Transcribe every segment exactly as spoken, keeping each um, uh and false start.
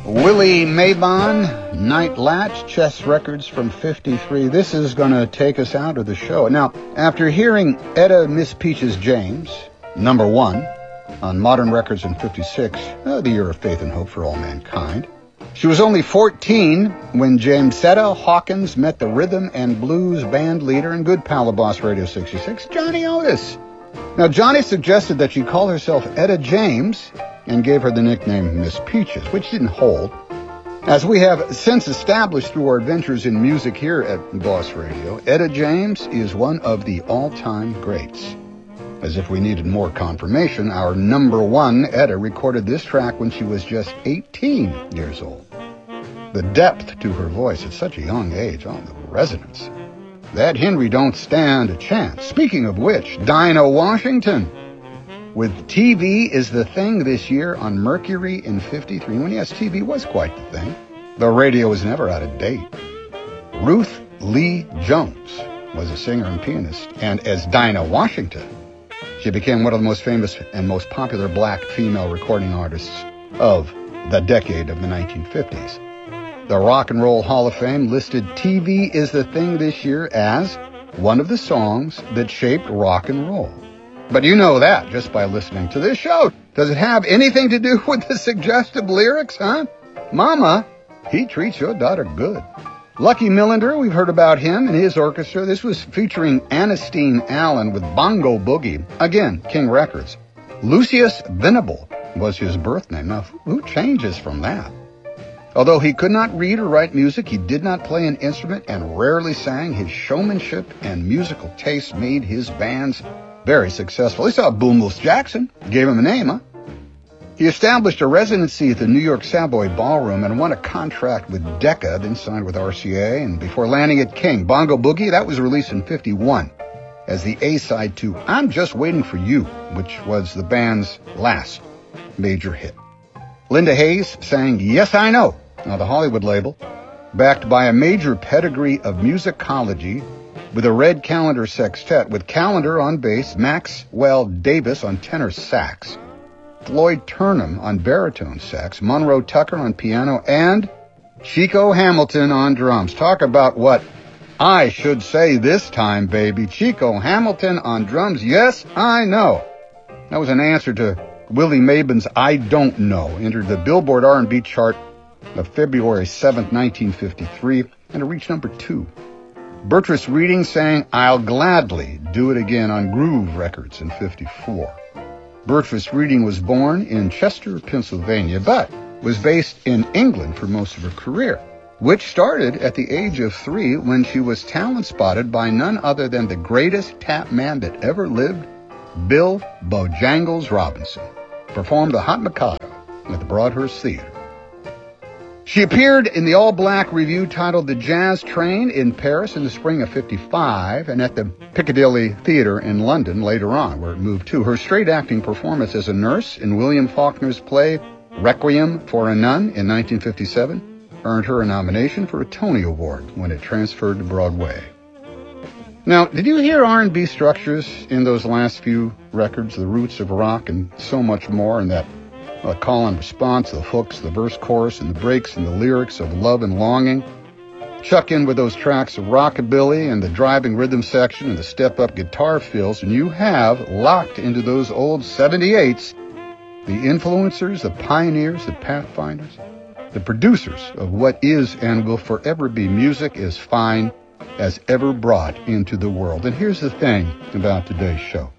Willie Mabon, Night Latch, Chess Records from fifty-three. This is going to take us out of the show. Now, after hearing Etta Miss Peaches James, number one, on Modern Records in fifty-six, uh, the year of faith and hope for all mankind, she was only fourteen when Jamesetta Hawkins met the rhythm and blues band leader and good pal of Boss Radio sixty-six, Johnny Otis. Now, Johnny suggested that she call herself Etta James and gave her the nickname Miss Peaches, which didn't hold. As we have since established through our adventures in music here at Boss Radio, Etta James is one of the all-time greats. As if we needed more confirmation, our number one Etta recorded this track when she was just eighteen years old. The depth to her voice at such a young age, oh, the resonance. That Henry don't stand a chance. Speaking of which, Dinah Washington with T V Is the Thing this year on Mercury in fifty-three. When yes, T V was quite the thing. The radio was never out of date. Ruth Lee Jones was a singer and pianist, and as Dinah Washington, she became one of the most famous and most popular black female recording artists of the decade of the nineteen fifties. The Rock and Roll Hall of Fame listed T V Is the Thing this year as one of the songs that shaped rock and roll. But you know that just by listening to this show. Does it have anything to do with the suggestive lyrics, huh? Mama, he treats your daughter good. Lucky Millinder, we've heard about him and his orchestra. This was featuring Ernestine Allen with Bongo Boogie. Again, King Records. Lucius Venable was his birth name. Now, who changes from that? Although he could not read or write music, he did not play an instrument and rarely sang. His showmanship and musical taste made his bands very successful. He saw Boomless Jackson, gave him a name, huh? He established a residency at the New York Savoy Ballroom and won a contract with Decca, then signed with R C A, and before landing at King. Bongo Boogie, that was released in fifty-one as the A-side to I'm Just Waiting for You, which was the band's last major hit. Linda Hayes sang Yes I Know on the Hollywood label, backed by a major pedigree of musicology with a Red Callender Sextet, with Callender on bass, Maxwell Davis on tenor sax, Floyd Turnham on baritone sax, Monroe Tucker on piano, and Chico Hamilton on drums. Talk about what I should say this time, baby. Chico Hamilton on drums. Yes, I know. That was an answer to Willie Mabon's I Don't Know. Entered the Billboard R and B chart of February seventh, nineteen fifty-three, and it reached number two. Bertrus Reading sang I'll Gladly Do It Again on Groove Records in fifty-four. Bertrus Reading was born in Chester, Pennsylvania, but was based in England for most of her career, which started at the age of three when she was talent spotted by none other than the greatest tap man that ever lived, Bill Bojangles Robinson, performed the Hot Mikado at the Broadhurst Theater. She appeared in the all-black review titled The Jazz Train in Paris in the spring of fifty-five and at the Piccadilly Theatre in London later on, where it moved to. Her straight-acting performance as a nurse in William Faulkner's play Requiem for a Nun in nineteen fifty-seven earned her a nomination for a Tony Award when it transferred to Broadway. Now, did you hear R and B structures in those last few records, the roots of rock and so much more, and that uh, call and response, the hooks, the verse chorus, and the breaks and the lyrics of love and longing? Chuck in with those tracks of rockabilly and the driving rhythm section and the step-up guitar fills, and you have locked into those old seventy-eights the influencers, the pioneers, the pathfinders, the producers of what is and will forever be music as fine as ever brought into the world. And here's the thing about today's show.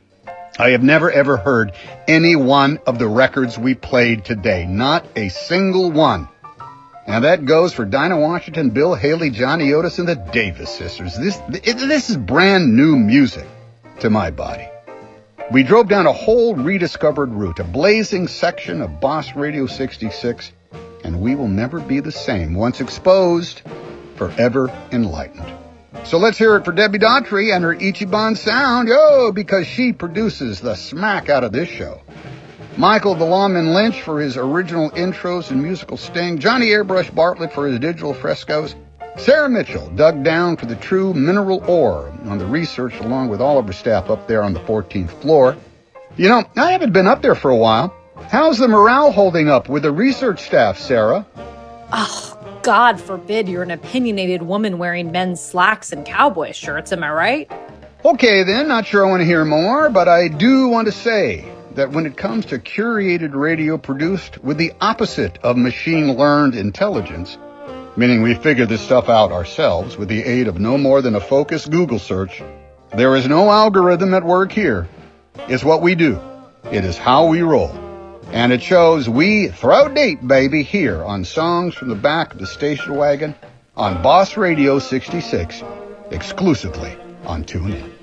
I have never ever heard any one of the records we played today. Not a single one. And that goes for Dinah Washington, Bill Haley, Johnny Otis, and the Davis Sisters. This, it, this is brand new music to my body. We drove down a whole rediscovered route, a blazing section of Boss Radio sixty-six, and we will never be the same. Once exposed, forever enlightened. So let's hear it for Debbie Daughtry and her Ichiban sound, yo, because she produces the smack out of this show. Michael the Lawman Lynch for his original intros and musical sting. Johnny Airbrush Bartlett for his digital frescoes. Sarah Mitchell dug down for the true mineral ore on the research along with all of her staff up there on the fourteenth floor. You know, I haven't been up there for a while. How's the morale holding up with the research staff, Sarah? Oh, God forbid you're an opinionated woman wearing men's slacks and cowboy shirts, am I right? Okay then, not sure I want to hear more, but I do want to say that when it comes to curated radio produced with the opposite of machine-learned intelligence, meaning we figure this stuff out ourselves with the aid of no more than a focused Google search, there is no algorithm at work here. It's what we do. It is how we roll. And it shows we throw deep, baby, here on Songs from the Back of the Station Wagon on Boss Radio sixty-six, exclusively on TuneIn.